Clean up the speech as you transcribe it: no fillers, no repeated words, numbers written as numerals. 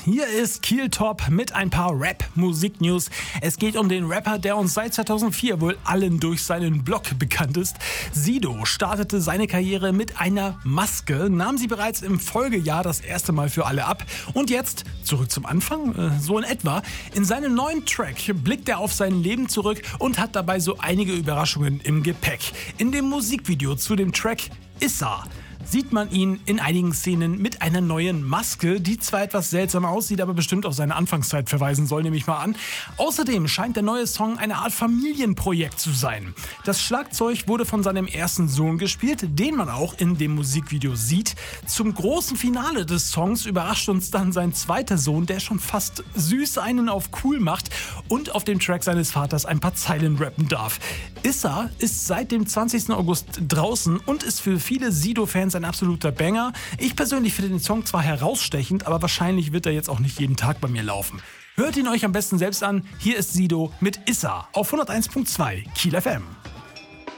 Hier ist Kiel Top mit ein paar Rap-Musik-News. Es geht um den Rapper, der uns seit 2004 wohl allen durch seinen Blog bekannt ist. Sido startete seine Karriere mit einer Maske, nahm sie bereits im Folgejahr das erste Mal für alle ab. Und jetzt, zurück zum Anfang, so in etwa, in seinem neuen Track blickt er auf sein Leben zurück und hat dabei so einige Überraschungen im Gepäck. In dem Musikvideo zu dem Track Issa sieht man ihn in einigen Szenen mit einer neuen Maske, die zwar etwas seltsam aussieht, aber bestimmt auf seine Anfangszeit verweisen soll, nehme ich mal an. Außerdem scheint der neue Song eine Art Familienprojekt zu sein. Das Schlagzeug wurde von seinem ersten Sohn gespielt, den man auch in dem Musikvideo sieht. Zum großen Finale des Songs überrascht uns dann sein zweiter Sohn, der schon fast süß einen auf cool macht und auf dem Track seines Vaters ein paar Zeilen rappen darf. Issa ist seit dem 20. August draußen und ist für viele Sido-Fans ein absoluter Banger. Ich persönlich finde den Song zwar herausstechend, aber wahrscheinlich wird er jetzt auch nicht jeden Tag bei mir laufen. Hört ihn euch am besten selbst an. Hier ist Sido mit Issa auf 101.2 Kiel FM.